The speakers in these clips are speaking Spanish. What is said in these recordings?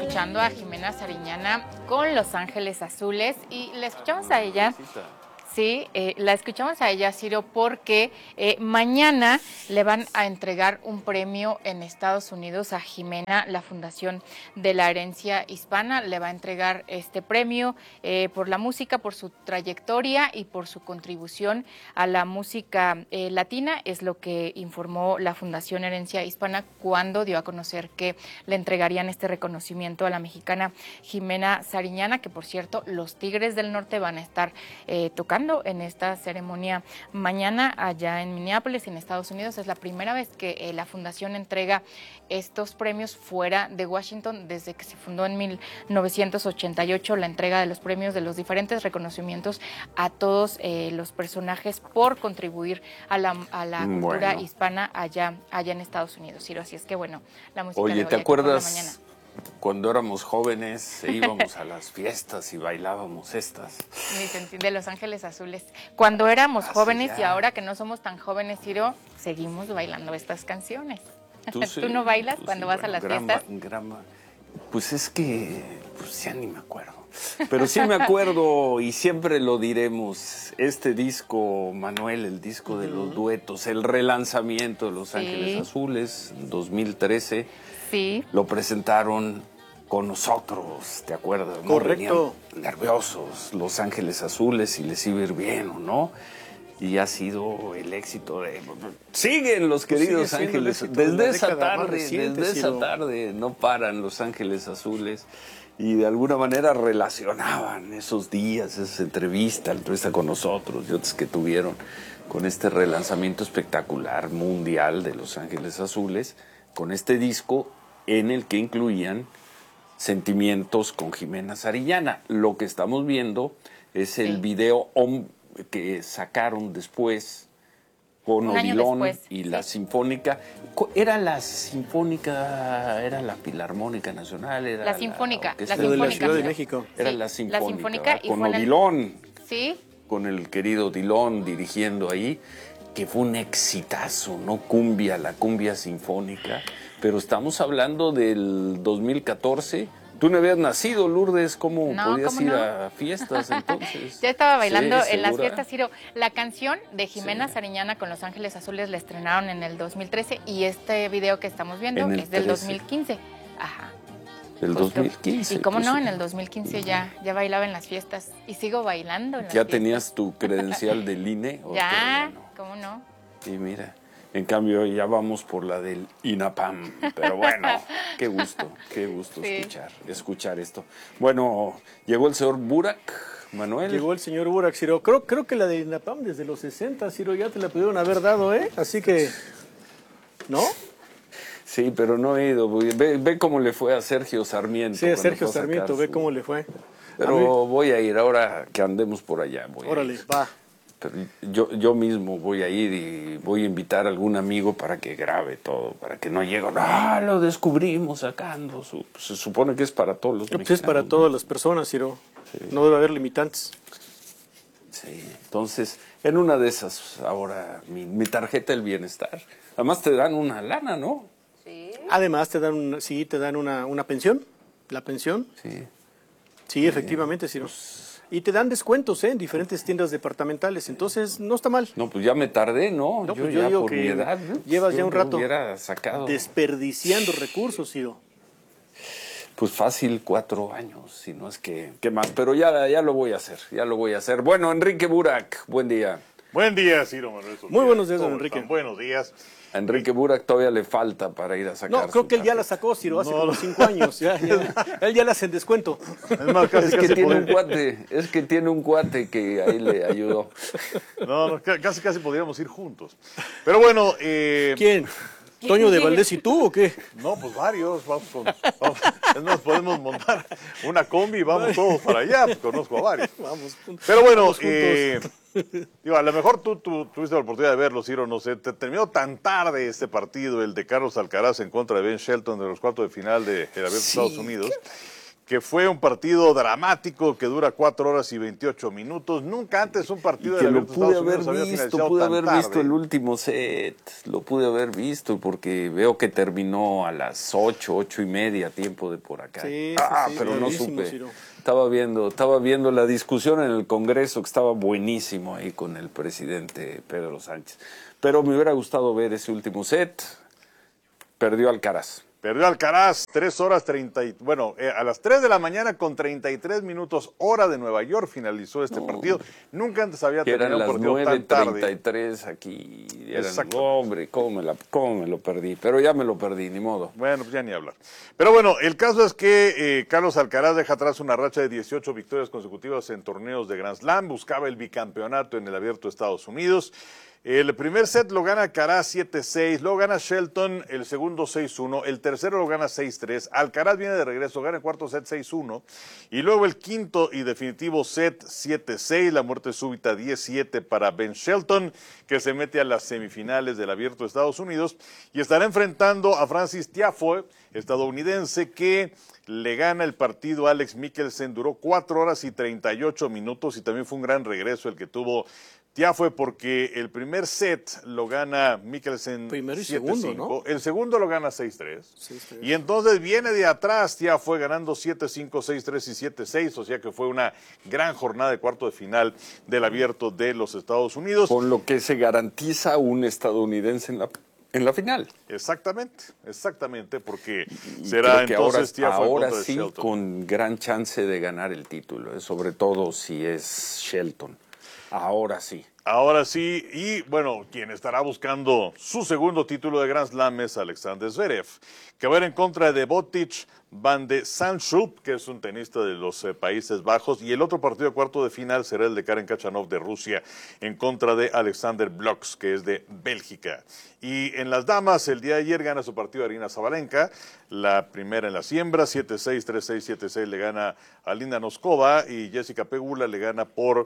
escuchando a Jimena Sariñana con Los Ángeles Azules y la escuchamos a ella. Sí, la escuchamos a ella, Ciro, porque mañana le van a entregar un premio en Estados Unidos a Jimena. La Fundación de la Herencia Hispana le va a entregar este premio por la música, por su trayectoria y por su contribución a la música latina. Es lo que informó la Fundación Herencia Hispana cuando dio a conocer que le entregarían este reconocimiento a la mexicana Jimena Sariñana, que por cierto, los Tigres del Norte van a estar tocando en esta ceremonia mañana allá en Minneapolis, en Estados Unidos. Es la primera vez que la fundación entrega estos premios fuera de Washington desde que se fundó en 1988, la entrega de los premios, de los diferentes reconocimientos a todos los personajes por contribuir a la cultura hispana allá en Estados Unidos, Ciro. Así es que bueno, la música. Oye, ¿te acuerdas cuando éramos jóvenes íbamos a las fiestas y bailábamos estas? De Los Ángeles Azules. Cuando éramos jóvenes y ahora que no somos tan jóvenes, Ciro, seguimos bailando estas canciones. ¿Tú no bailas cuando vas a las fiestas? Pues es que, pues ya ni me acuerdo. Pero sí me acuerdo y siempre lo diremos. Este disco, Manuel, el disco de los duetos, el relanzamiento de Los Ángeles Azules, 2013. Sí. Lo presentaron con nosotros, ¿te acuerdas? Correcto. Venían nerviosos, LosÁngeles Azules, si les iba a ir bien o no. Y ha sido el éxito de... Siguen los queridos Ángeles. Desde esa tarde no paran Los Ángeles Azules. Y de alguna manera relacionaban esos días, esa entrevista con nosotros y otros que tuvieron con este relanzamiento espectacular mundial de Los Ángeles Azules, con este disco en el que incluían Sentimientos con Jimena Sariñana. Lo que estamos viendo es el video que sacaron después con Odilon y la Sinfónica. ¿Era la Sinfónica, era la Filarmónica Nacional? Era la Sinfónica. La de la Ciudad de México. Era la Sinfónica, con Odilon. Sí. Con el querido Odilon dirigiendo ahí, que fue un exitazo, ¿no? Cumbia, la cumbia sinfónica. Pero estamos hablando del 2014. Tú no habías nacido, Lourdes. ¿Cómo podías ir a fiestas entonces? Ya estaba bailando en las fiestas, Ciro. La canción de Jimena Sariñana con Los Ángeles Azules la estrenaron en el 2013 y este video que estamos viendo es del 2015. Ajá. Del 2015. Y cómo no, en el 2015 ya bailaba en las fiestas y sigo bailando en las ¿Ya fiestas. Tenías tu credencial del INE? Ya, ¿cómo no? Y mira, en cambio ya vamos por la del INAPAM. Pero bueno, qué gusto escuchar esto. Bueno, llegó el señor Burak, Manuel. Llegó el señor Burak, Ciro. Creo que la de INAPAM desde los 60, Ciro, ya te la pudieron haber dado, ¿eh? Así que, ¿no? Sí, pero no he ido. Ve cómo le fue a Sergio Sarmiento. Sí, a Sergio Sarmiento, ve cómo le fue. Pero voy a ir ahora que andemos por allá. Órale, va. Pero yo mismo voy a ir y voy a invitar a algún amigo para que grabe todo, para que no llegue, lo descubrimos sacando. Se supone que es para todos los mexicanos. Es para todas las personas, Ciro. Sí. No debe haber limitantes. Sí, entonces, en una de esas, ahora, mi tarjeta del bienestar. Además te dan una lana, ¿no? Sí. Además te dan una pensión, la pensión. Sí. Sí, efectivamente, Ciro. Y te dan descuentos en diferentes tiendas departamentales, entonces no está mal. No, pues ya me tardé, ¿no? No, yo pues ya digo por que mi edad, ¿no? Llevas ya un rato desperdiciando recursos, Ciro. Pues fácil 4 años, si no es que más. Pero ya lo voy a hacer, Bueno, Enrique Burak, buen día. Buen día, Ciro Manuel. Muy buenos días, don Enrique. Buenos días. A Enrique Burak todavía le falta para ir a sacar. No, creo que él ya la sacó, Ciro, hace como 5 años. Él ya la hace en descuento. Es más, es que tiene un cuate que ahí le ayudó. No, casi podríamos ir juntos. Pero bueno. ¿Quién? ¿Toño de Valdés y tú o qué? No, pues varios. Es más, podemos montar una combi y vamos todos para allá. Pues conozco a varios. Pero bueno, a lo mejor tú tuviste la oportunidad de verlo, Ciro, no sé. Te terminó tan tarde este partido, el de Carlos Alcaraz en contra de Ben Shelton de los cuartos de final del Abierto de Estados Unidos, que fue un partido dramático que dura 4 horas y 28 minutos. Nunca antes un partido de la lo pude haber visto el último set, lo pude haber visto porque veo que terminó a las 8:30, tiempo de por acá. Sí, pero no supe. Ciro. Estaba viendo la discusión en el Congreso, que estaba buenísimo ahí con el presidente Pedro Sánchez. Pero me hubiera gustado ver ese último set. Perdió Alcaraz. Perdió Alcaraz, 3 horas 30, a las 3 de la mañana con 33 minutos, hora de Nueva York, finalizó este partido. Nunca antes había terminado un partido tan tarde. Eran las 9:33 aquí. Hombre, ¿cómo me lo perdí? Pero ya me lo perdí, ni modo. Bueno, pues ya ni hablar. Pero bueno, el caso es que Carlos Alcaraz deja atrás una racha de 18 victorias consecutivas en torneos de Grand Slam, buscaba el bicampeonato en el Abierto de Estados Unidos. El primer set lo gana Alcaraz 7-6, luego gana Shelton el segundo 6-1, el tercero lo gana 6-3, Alcaraz viene de regreso, gana el cuarto set 6-1 y luego el quinto y definitivo set 7-6, la muerte súbita 10-7 para Ben Shelton, que se mete a las semifinales del Abierto de Estados Unidos y estará enfrentando a Francis Tiafoe, estadounidense, que le gana el partido a Alex Michelsen, duró 4 horas y 38 minutos y también fue un gran regreso el que tuvo Tiafoe, porque el primer set lo gana Michelsen primero y 7-5, segundo, ¿no? El segundo lo gana 6-3, y entonces viene de atrás Tiafoe ganando 7-5, 6-3 y 7-6, o sea que fue una gran jornada de cuarto de final del Abierto de los Estados Unidos. Con lo que se garantiza un estadounidense en la final. Exactamente, porque será entonces Tiafoe ahora contra sí Shelton. Con gran chance de ganar el título, sobre todo si es Shelton. Ahora sí, y bueno, quien estará buscando su segundo título de Grand Slam es Alexander Zverev, que va a ir en contra de Botic van de Zandschulp, que es un tenista de los Países Bajos, y el otro partido de cuarto de final será el de Karen Khachanov de Rusia en contra de Alexander Bloks, que es de Bélgica. Y en las damas, el día de ayer gana su partido Aryna Sabalenka, la primera en la siembra, 7-6, 3-6, 7-6 le gana a Linda Noskova, y Jessica Pegula le gana por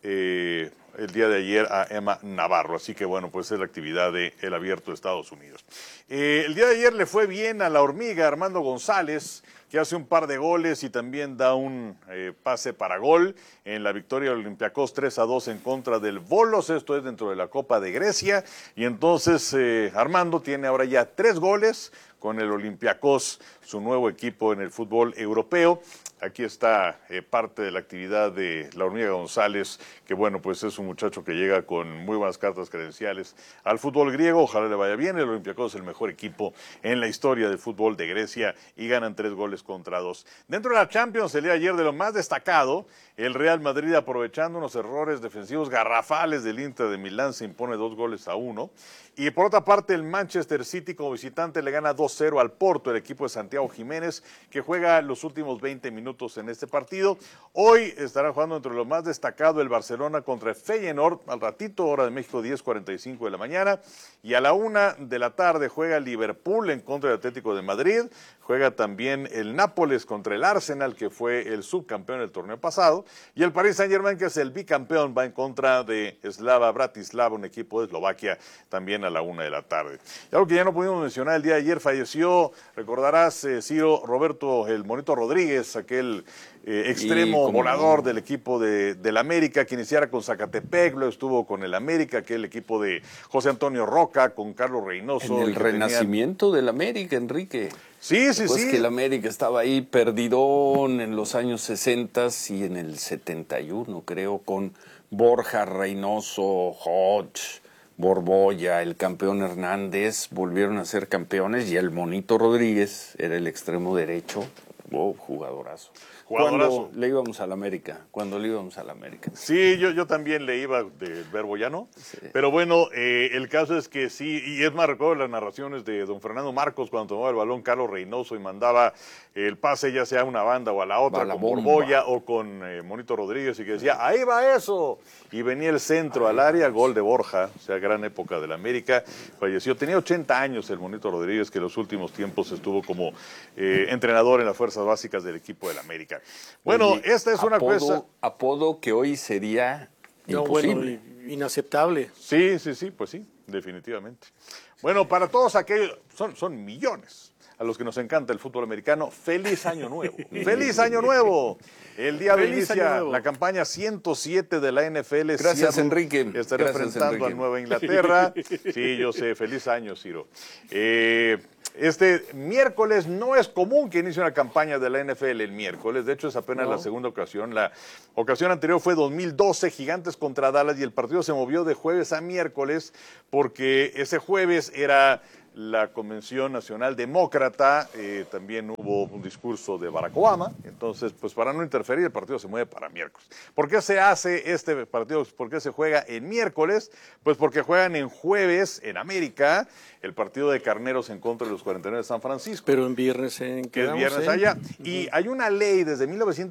el día de ayer a Emma Navarro. Así que bueno, pues es la actividad del Abierto de Estados Unidos. El día de ayer le fue bien a la hormiga Armando González, que hace un par de goles y también da un pase para gol en la victoria del Olympiacos 3-2 en contra del Volos. Esto es dentro de la Copa de Grecia. Y entonces Armando tiene ahora ya 3 goles con el Olympiacos, su nuevo equipo en el fútbol europeo. Aquí está parte de la actividad de la hormiga González, que bueno, pues es un muchacho que llega con muy buenas cartas credenciales al fútbol griego. Ojalá le vaya bien. El Olympiacos es el mejor equipo en la historia del fútbol de Grecia y ganan 3 goles contra 2. Dentro de la Champions, el día de ayer, de lo más destacado, el Real Madrid, aprovechando unos errores defensivos garrafales del Inter de Milán, se impone 2-1. Y por otra parte, el Manchester City como visitante le gana 2-0 al Porto, el equipo de Santiago Jiménez, que juega los últimos 20 minutos en este partido. Hoy estará jugando entre lo más destacado el Barcelona contra Feyenoord, al ratito, hora de México, 10:45 de la mañana. Y a la 1 de la tarde juega Liverpool en contra del Atlético de Madrid. Juega también el Nápoles contra el Arsenal, que fue el subcampeón del torneo pasado. Y el Paris Saint-Germain, que es el bicampeón, va en contra de Slava Bratislava, un equipo de Eslovaquia, también a la 1 de la tarde. Y algo que ya no pudimos mencionar, el día de ayer falleció, recordarás, Ciro, Roberto el Monito Rodríguez, aquel extremo volador del equipo del América, que iniciara con Zacatepec, luego estuvo con el América, aquel equipo de José Antonio Roca, con Carlos Reynoso. En el renacimiento del América, Enrique. Sí. Que el América estaba ahí perdidón en los años 60 y en el 71, creo, con Borja, Reynoso, Hodge, Borbolla, el campeón Hernández, volvieron a ser campeones y el Monito Rodríguez era el extremo derecho. Jugadorazo. Cuando le íbamos al América. Sí, yo también le iba del Verbo Llano. Sí. Pero bueno, el caso es que sí, y es más, recuerdo las narraciones de don Fernando Marcos cuando tomaba el balón Carlos Reynoso y mandaba el pase ya sea a una banda o a la otra, con Borbolla o con Monito Rodríguez, y que decía, ahí va eso. Y venía el centro al área, gol de Borja, o sea, gran época del América. Falleció, tenía 80 años el Monito Rodríguez, que en los últimos tiempos estuvo como entrenador en las fuerzas básicas del equipo del América. Bueno, oye, esta es una cosa... Apodo que hoy sería imposible. Bueno, inaceptable. Sí, pues sí, definitivamente. Bueno, para todos aquellos, son millones. a los que nos encanta el fútbol americano, ¡feliz año nuevo! ¡Feliz año nuevo! El día de hoy inicia la campaña 107 de la NFL. Gracias, Enrique. Está representando a Nueva Inglaterra. Sí, yo sé. Feliz año, Ciro. Este miércoles no es común que inicie una campaña de la NFL el miércoles. De hecho, es apenas la segunda ocasión. La ocasión anterior fue 2012, Gigantes contra Dallas, y el partido se movió de jueves a miércoles porque ese jueves era la Convención Nacional Demócrata, también hubo un discurso de Barack Obama, entonces pues para no interferir el partido se mueve para miércoles. ¿Por qué se hace este partido? ¿Por qué se juega en miércoles? Pues porque juegan en jueves en América el partido de Carneros en contra de los 49 de San Francisco. Pero en viernes que es viernes allá. Y hay una ley desde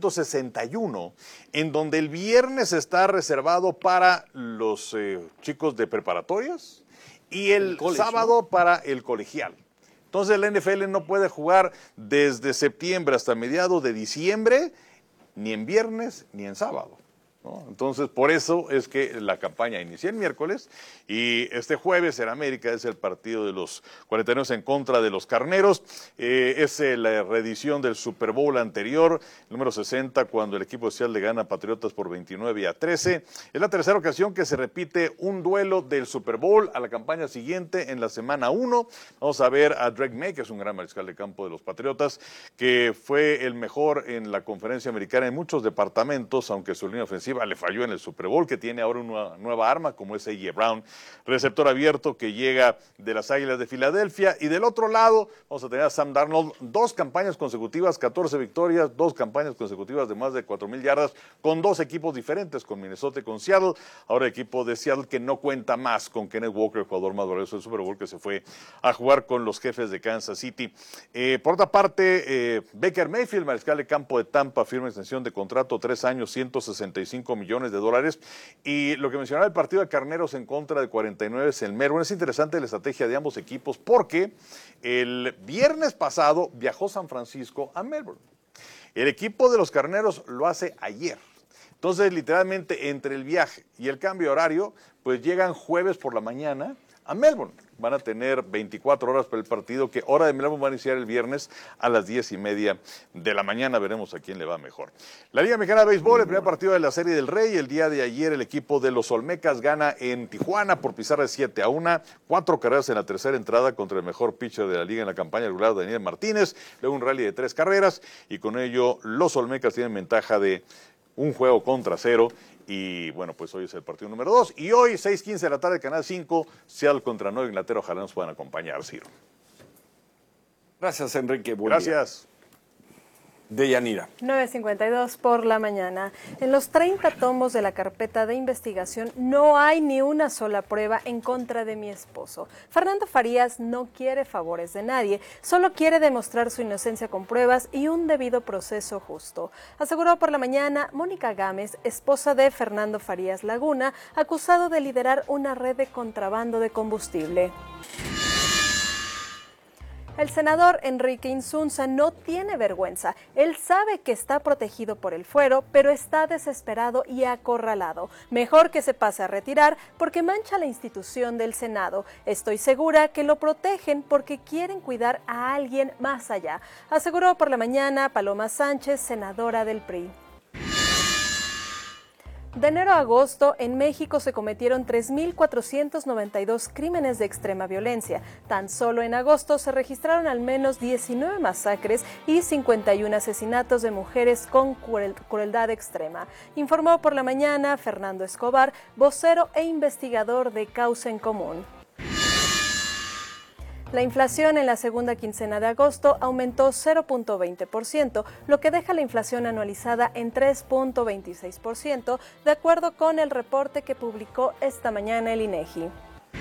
1961 en donde el viernes está reservado para los chicos de preparatorias y el sábado para el colegial. Entonces la NFL no puede jugar desde septiembre hasta mediados de diciembre, ni en viernes ni en sábado, ¿no? Entonces por eso es que la campaña inicia el miércoles y este jueves en América es el partido de los 49 en contra de los Carneros. Es la reedición del Super Bowl anterior, número 60, cuando el equipo de Seattle le gana a Patriotas por 29-13. Es la tercera ocasión que se repite un duelo del Super Bowl a la campaña siguiente en la semana 1. Vamos a ver a Drake May, que es un gran mariscal de campo de los Patriotas, que fue el mejor en la conferencia americana en muchos departamentos, aunque su línea ofensiva le falló en el Super Bowl, que tiene ahora una nueva arma como es A.J. Brown, receptor abierto que llega de las Águilas de Filadelfia. Y del otro lado vamos a tener a Sam Darnold, 2 campañas consecutivas, 14 victorias, 2 campañas consecutivas de más de 4,000 yardas con 2 equipos diferentes, con Minnesota y con Seattle. Ahora el equipo de Seattle que no cuenta más con Kenneth Walker, el jugador más valioso del Super Bowl, que se fue a jugar con los Jefes de Kansas City. Por otra parte, Baker Mayfield, mariscal de campo de Tampa, firma extensión de contrato, 3 años, $165 millones. Y lo que mencionaba el partido de Carneros en contra de 49 en Melbourne, es interesante la estrategia de ambos equipos porque el viernes pasado viajó San Francisco a Melbourne. El equipo de los Carneros lo hace ayer. Entonces, literalmente, entre el viaje y el cambio de horario, pues llegan jueves por la mañana a Melbourne. Van a tener 24 horas para el partido, que hora de Melbourne va a iniciar el viernes a las 10:30 de la mañana. Veremos a quién le va mejor. La Liga Mexicana de Béisbol, el primer partido de la Serie del Rey. El día de ayer el equipo de los Olmecas gana en Tijuana por pizarra de 7-1. 4 carreras en la tercera entrada contra el mejor pitcher de la liga en la campaña regular, Daniel Martínez. Luego un rally de 3 carreras y con ello los Olmecas tienen ventaja de 1 juego contra 0. Y bueno, pues hoy es el partido número 2. Y hoy, 6:15 de la tarde, Canal 5, Seattle contra Nueva Inglaterra. Ojalá nos puedan acompañar, Ciro. Gracias, Enrique. Gracias. Deyanira. 9:52 por la mañana. En los 30 tomos de la carpeta de investigación no hay ni una sola prueba en contra de mi esposo. Fernando Farías no quiere favores de nadie, solo quiere demostrar su inocencia con pruebas y un debido proceso justo. Aseguró por la mañana Mónica Gámez, esposa de Fernando Farías Laguna, acusado de liderar una red de contrabando de combustible. El senador Enrique Insunza no tiene vergüenza. Él sabe que está protegido por el fuero, pero está desesperado y acorralado. Mejor que se pase a retirar porque mancha la institución del Senado. Estoy segura que lo protegen porque quieren cuidar a alguien más allá, aseguró por la mañana Paloma Sánchez, senadora del PRI. De enero a agosto, en México se cometieron 3.492 crímenes de extrema violencia. Tan solo en agosto se registraron al menos 19 masacres y 51 asesinatos de mujeres con crueldad extrema. Informó por la mañana Fernando Escobar, vocero e investigador de Causa en Común. La inflación en la segunda quincena de agosto aumentó 0.20%, lo que deja la inflación anualizada en 3.26%, de acuerdo con el reporte que publicó esta mañana el INEGI.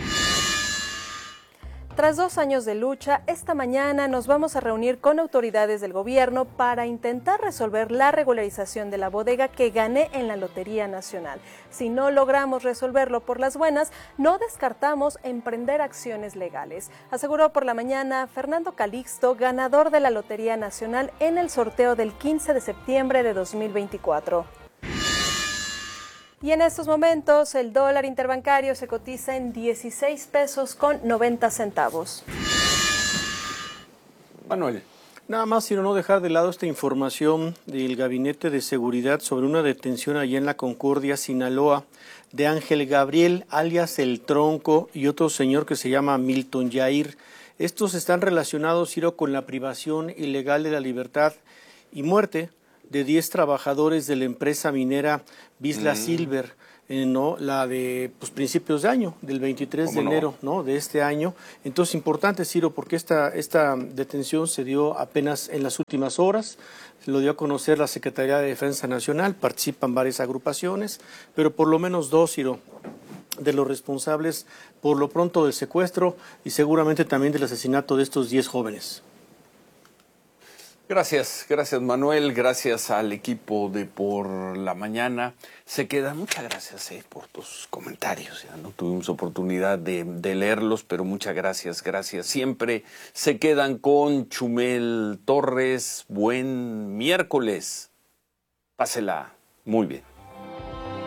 Tras 2 años de lucha, esta mañana nos vamos a reunir con autoridades del gobierno para intentar resolver la regularización de la bodega que gané en la Lotería Nacional. Si no logramos resolverlo por las buenas, no descartamos emprender acciones legales, aseguró por la mañana Fernando Calixto, ganador de la Lotería Nacional en el sorteo del 15 de septiembre de 2024. Y en estos momentos el dólar interbancario se cotiza en 16 pesos con 90 centavos. Manuel. Nada más, sino no dejar de lado esta información del Gabinete de Seguridad sobre una detención allá en La Concordia, Sinaloa, de Ángel Gabriel, alias El Tronco, y otro señor que se llama Milton Yair. Estos están relacionados, Ciro, con la privación ilegal de la libertad y muerte de 10 trabajadores de la empresa minera Vizsla Silver, ¿no? La de principios de año, del 23 de enero, ¿no? De este año. Entonces, importante, Ciro, porque esta detención se dio apenas en las últimas horas. Se lo dio a conocer la Secretaría de Defensa Nacional, participan varias agrupaciones, pero por lo menos 2, Ciro, de los responsables por lo pronto del secuestro y seguramente también del asesinato de estos 10 jóvenes. Gracias Manuel, gracias al equipo de Por la Mañana. Se queda, muchas gracias por tus comentarios. Ya no tuvimos oportunidad de leerlos, pero muchas gracias. Siempre se quedan con Chumel Torres. Buen miércoles. Pásela muy bien.